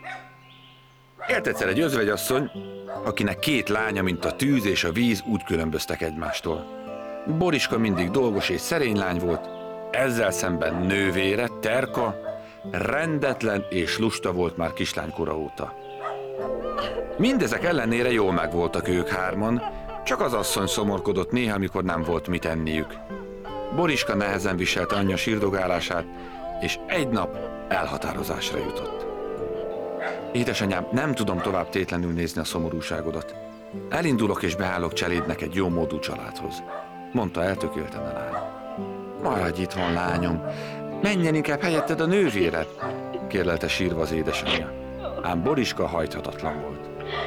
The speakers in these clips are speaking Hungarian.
Élt egyszer egy özvegyasszony, akinek 2 lánya, mint a tűz és a víz, úgy különböztek egymástól. Boriska mindig dolgos és szerény lány volt, ezzel szemben nővére, Terka, rendetlen és lusta volt már kislánykora óta. Mindezek ellenére jól megvoltak ők 3-an, csak az asszony szomorkodott néha, amikor nem volt mit enniük. Boriska nehezen viselte anyja sírdogálását, és egy nap elhatározásra jutott. Édesanyám, nem tudom tovább tétlenül nézni a szomorúságodat. Elindulok és beállok cselédnek egy jómódú családhoz, mondta eltökélten a lány. Maradj itthon, lányom, menjen inkább helyetted a nővéred, kérlelte sírva az édesanyja. Ám Boriska hajthatatlan volt.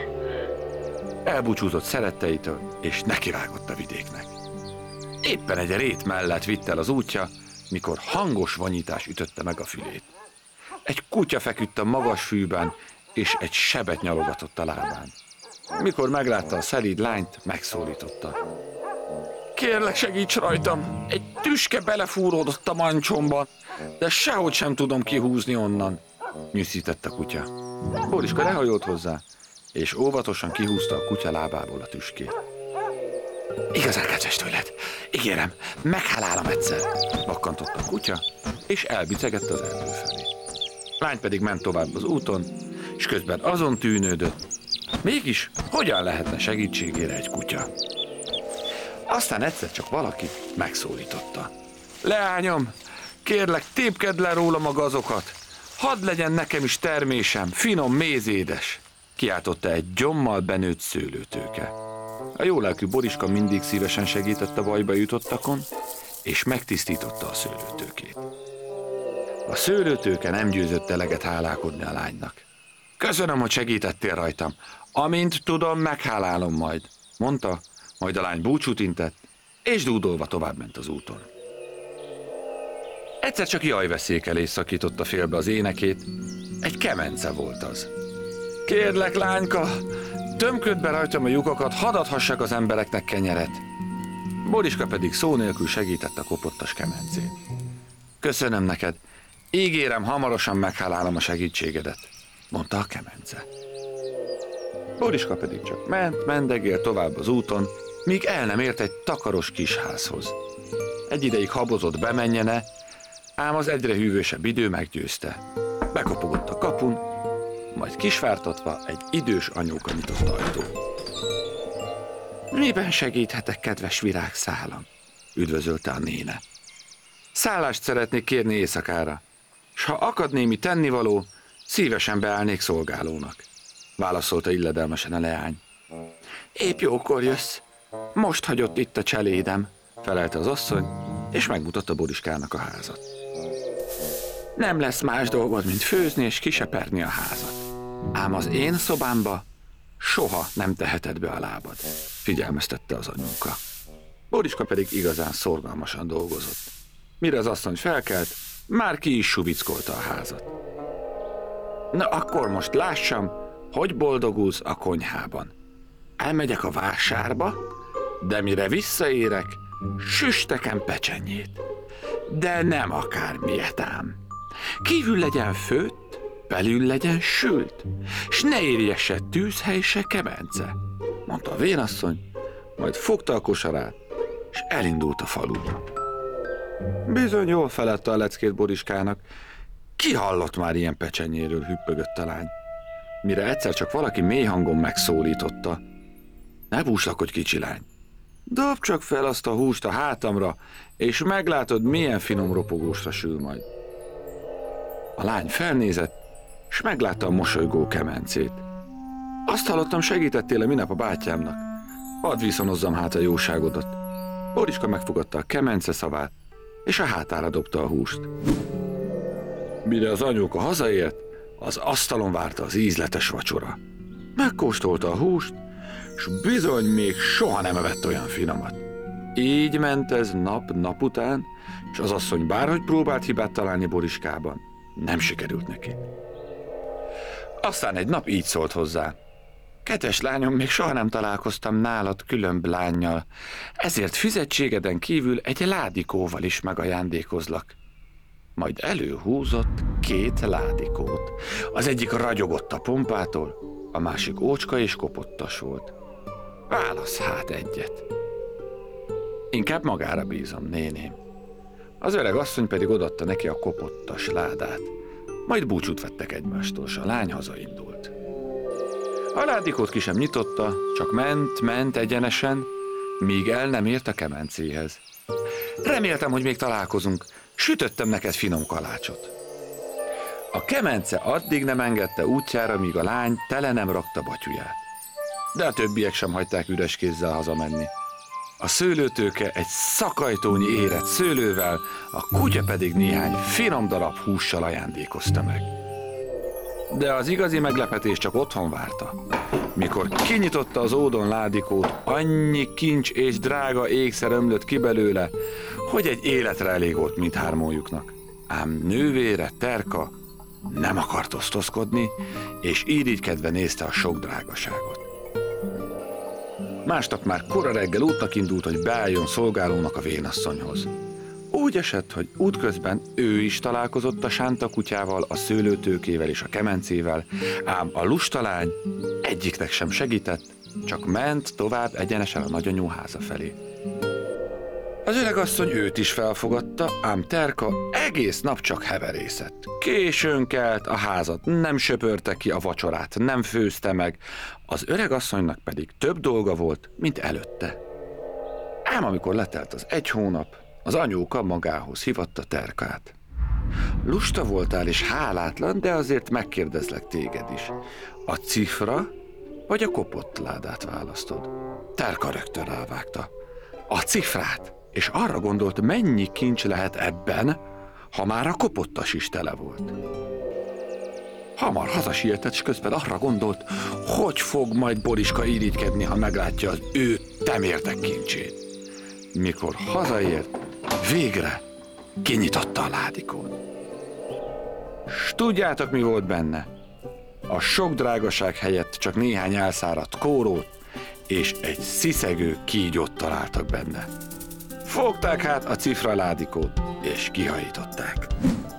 Elbúcsúzott szeretteitől, és nekivágott a vidéknek. Éppen egy rét mellett vitt el az útja, mikor hangos vanyítás ütötte meg a fülét. Egy kutya feküdt a magas fűben, és egy sebet nyalogatott a lábán. Mikor meglátta a szelíd lányt, megszólította. Kérlek, segíts rajtam! Egy tüske belefúródott a mancsomba, de sehogy sem tudom kihúzni onnan, nyűszített a kutya. Boriska lehajolt hozzá, és óvatosan kihúzta a kutya lábából a tüskét. Igazán kedves tőled, ígérem, meghálálom egyszer, vakkantott a kutya, és elbicegett az erdő felé. Lány pedig ment tovább az úton, és közben azon tűnődött, mégis hogyan lehetne segítségére egy kutya. Aztán egyszer csak valaki megszólította. Leányom, kérlek, tépkedd le rólam a gazokat, hadd legyen nekem is termésem, finom, mézédes, kiáltotta egy gyommal benőtt szőlőtőke. A jólelkű Boriska mindig szívesen segített a bajba jutottakon, és megtisztította a szőlőtőkét. A szőlőtőke nem győzött eleget hálálkodni a lánynak. Köszönöm, hogy segítettél rajtam. Amint tudom, meghálálom majd, mondta, majd a lány búcsút intett, és dúdolva továbbment az úton. Egyszer csak jajveszékelés szakította félbe az énekét, egy kemence volt az. Kérlek, lányka, tömköd be rajtam a lyukakat, hadd adhassak az embereknek kenyeret. Boriska pedig szó nélkül segített a kopottas kemencén. Köszönöm neked, ígérem, hamarosan meghálálom a segítségedet, mondta a kemence. Boriska pedig csak mendegél tovább az úton, míg el nem ért egy takaros kis házhoz. Egy ideig habozott bemenjene, ám az egyre hűvösebb idő meggyőzte. Bekopogott a kapun, majd kisvártatva egy idős anyóka nyitott ajtót. Miben segíthetek, kedves virágszálam? Üdvözölte a néne. Szállást szeretnék kérni éjszakára, s ha akad némi tennivaló, szívesen beállnék szolgálónak, válaszolta illedelmesen a leány. Épp jókor jössz, most hagyott itt a cselédem, felelte az asszony, és megmutatta Boriskának a házat. Nem lesz más dolgod, mint főzni és kiseperni a házat. Ám az én szobámba soha nem teheted be a lábad, figyelmeztette az anyóka. Boriska pedig igazán szorgalmasan dolgozott. Mire az asszony felkelt, már ki is suvickolta a házat. Na akkor most lássam, hogy boldogulsz a konyhában. Elmegyek a vásárba, de mire visszaérek, süstekem pecsenyét. De nem akármilyet ám. Kívül legyen főtt, belül legyen sült, s ne érje se tűzhely, se kemence, mondta a vénasszony, majd fogta a kosarát, és elindult a faluba. Bizony jól felette a leckét Boriskának. Ki hallott már ilyen pecsenyéről, hüppögött a lány. Mire egyszer csak valaki mély hangon megszólította. Ne búslakodj, kicsi lány. Dobd csak fel azt a húst a hátamra, és meglátod, milyen finom ropogósra sül majd. A lány felnézett, és meglátta a mosolygó kemencét. Azt hallottam, segítettél a minap a bátyámnak. Hadd viszonozzam hát a jóságodat. Boriska megfogadta a kemence szavát, és a hátára dobta a húst. Mire az anyóka hazaért, az asztalon várta az ízletes vacsora. Megkóstolta a húst, s bizony még soha nem evett olyan finomat. Így ment ez nap után, és az asszony bárhogy próbált hibát találni Boriskában, nem sikerült neki. Aztán egy nap így szólt hozzá. Kedves lányom, még soha nem találkoztam nálad különb lánnyal, ezért fizetségeden kívül egy ládikóval is megajándékozlak. Majd előhúzott 2 ládikót. Az egyik ragyogott a pompától, a másik ócska és kopottas volt. Válasz hát egyet. Inkább magára bízom, néném. Az öreg asszony pedig odaadta neki a kopottas ládát. Majd búcsút vettek egymástól, s a lány hazaindult. A ládikót ki sem nyitotta, csak ment egyenesen, míg el nem ért a kemencéhez. Reméltem, hogy még találkozunk, sütöttem neked finom kalácsot. A kemence addig nem engedte útjára, míg a lány tele nem rakta batyuját. De a többiek sem hagyták üres kézzel hazamenni. A szőlőtőke egy szakajtónyi érett szőlővel, a kutya pedig néhány finom darab hússal ajándékozta meg. De az igazi meglepetés csak otthon várta. Mikor kinyitotta az ódon ládikót, annyi kincs és drága ékszer ömlött ki belőle, hogy egy életre elég volt mindhármójuknak. Ám nővére, Terka nem akart osztozkodni, és irigykedve nézte a sok drágaságot. Másnap már kora reggel útnak indult, hogy beálljon szolgálónak a vénasszonyhoz. Úgy esett, hogy útközben ő is találkozott a sánta kutyával, a szőlőtőkével és a kemencével, ám a lusta lány egyiknek sem segített, csak ment tovább egyenesen a nagyanyú háza felé. Az öregasszony őt is felfogadta, ám Terka egész nap csak heverészett. Későn kelt, a házat nem söpörte ki, a vacsorát nem főzte meg, az öregasszonynak pedig több dolga volt, mint előtte. Ám amikor letelt az 1 hónap, az anyóka magához hívatta Terkát. Lusta voltál és hálátlan, de azért megkérdezlek téged is. A cifra vagy a kopott ládát választod? Terka rögtön rávágta. A cifrát, és arra gondolt, mennyi kincs lehet ebben, ha már a kopottas is tele volt. Hamar hazasietett, és közben arra gondolt, hogy fog majd Boriska irigykedni, ha meglátja az ő temérdek kincsét. Mikor hazaért, végre kinyitotta a ládikót. S tudjátok, mi volt benne? A sok drágaság helyett csak néhány elszáradt kórót és egy sziszegő kígyót találtak benne. Fogták hát a cifra ládikót, és kihajították.